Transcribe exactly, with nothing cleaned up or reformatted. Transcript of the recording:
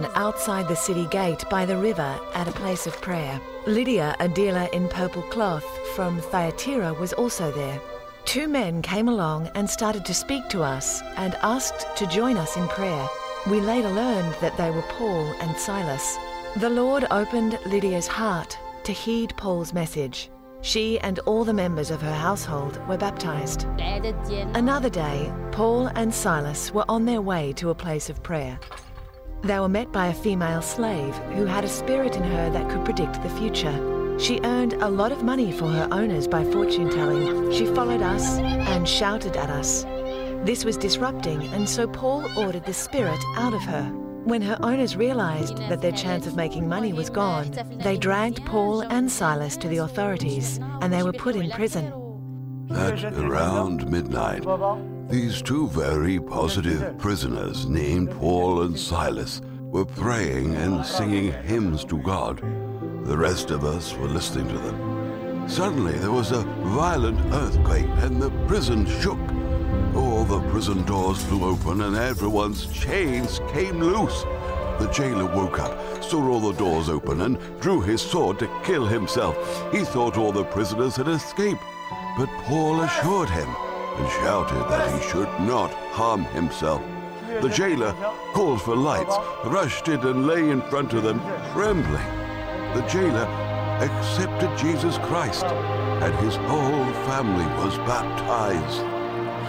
outside the city gate by the river at a place of prayer. Lydia, a dealer in purple cloth from Thyatira, was also there. Two men came along and started to speak to us and asked to join us in prayer. We later learned that they were Paul and Silas. The Lord opened Lydia's heart to heed Paul's message. She and all the members of her household were baptized. Another day, Paul and Silas were on their way to a place of prayer. They were met by a female slave who had a spirit in her that could predict the future. She earned a lot of money for her owners by fortune-telling. She followed us and shouted at us. This was disrupting, and so Paul ordered the spirit out of her. When her owners realized that their chance of making money was gone, they dragged Paul and Silas to the authorities, and they were put in prison. At around midnight, these two very positive prisoners named Paul and Silas were praying and singing hymns to God. The rest of us were listening to them. Suddenly there was a violent earthquake and the prison shook. All the prison doors flew open and everyone's chains came loose. The jailer woke up, saw all the doors open and drew his sword to kill himself. He thought all the prisoners had escaped, but Paul assured him and shouted that he should not harm himself. The jailer called for lights, rushed in and lay in front of them, trembling. The jailer accepted Jesus Christ, and his whole family was baptized.